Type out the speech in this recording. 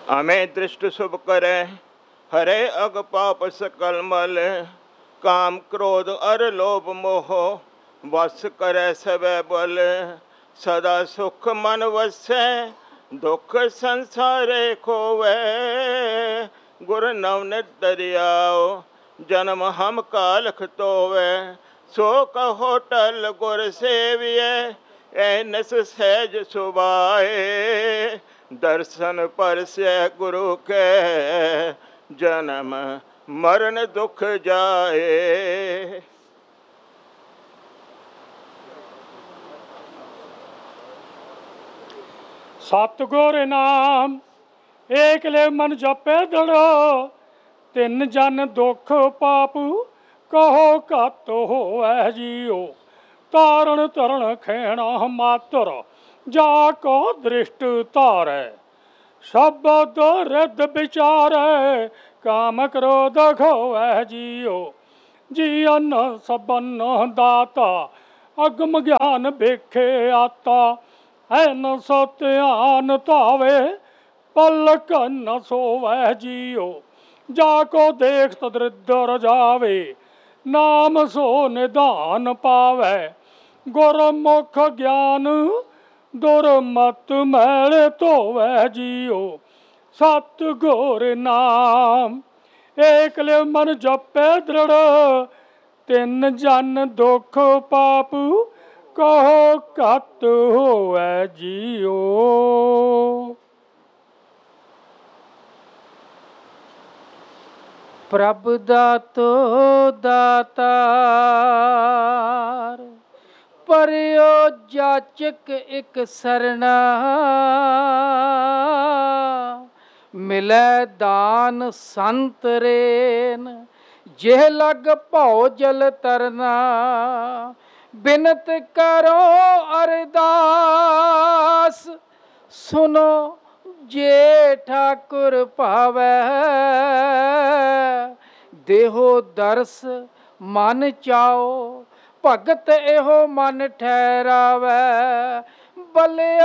हमें दृष्ट शुभ करे, हरे अग पाप सकल मल। काम क्रोध अर लोभ मोह, वश करे सबै बल। सदा सुख मन वसै, दुख संसारे खोवै। गुर नवनित दरियाओ, जन्म हम कालख तोवै। सो कहो टल गुर सेविए, ऐनस सहज सुभाए। दर्शन परसै गुरु के, जन्म मरण दुख जाए। सतगुर नाम एक ले मन जपे दड़ो, तिन जन दुख पाप कहो घत होवै जियो। तारण तरण खैणा मातर, जाको दृष्ट तारै। शब्द रिद विचारै, काम क्रोध खोवै जियो। जीवन सबन दाता, अगम ज्ञान बेखे आता। ऐन सो ध्यान धावे, पलक न सोवै जियो। जाको देखत दरिद्र जावे, नाम सो निधान पावै। गुरमुख ज्ञान दुरमत मैल धोवै जियो। सतगुर नाम एक ले मन जपे दृढ़, तिन जन दुख पाप कहो घत होवै जियो। प्रभ दातो दातार, परियो जाचक एक सरना। मिलै दान संत रेन, जेह लग भौ जल तरना। बिनत करो अरदास, सुनो जे ठाकुर भावै। देहो दर्श मन चाओ, भगत एहो मन ठहरावै। बलिया